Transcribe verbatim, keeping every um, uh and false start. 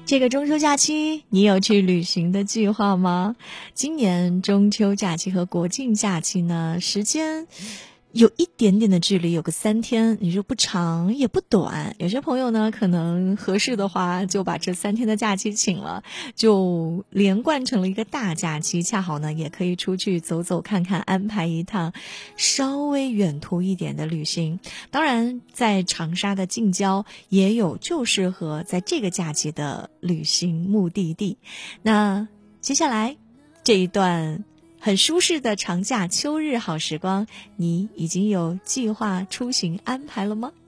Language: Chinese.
这个中秋假期你有去旅行的计划吗？今年中秋假期和国庆假期呢，时间有一点点的距离，有个三天，你说不长也不短。有些朋友呢，可能合适的话就把这三天的假期请了，就连贯成了一个大假期，恰好呢也可以出去走走看看，安排一趟稍微远途一点的旅行。当然在长沙的近郊也有就适合在这个假期的旅行目的地。那接下来这一段很舒适的长假秋日好时光，你已经有计划出行安排了吗？